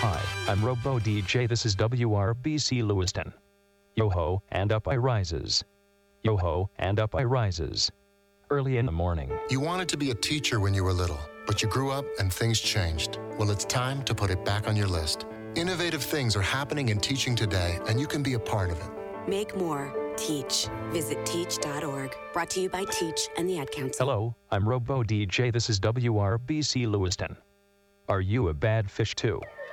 Hi, I'm Robo DJ. This is WRBC Lewiston. Yo-ho, and up I rises. Yo-ho, and up I rises. Early in the morning. You wanted to be a teacher when you were little, but you grew up and things changed. Well, it's time to put it back on your list. Innovative things are happening in teaching today, and you can be a part of it. Make more. Teach. Visit teach.org. Brought to you by Teach and the Ad Council. Hello, I'm Robo DJ. This is WRBC Lewiston. Are you a bad fish too?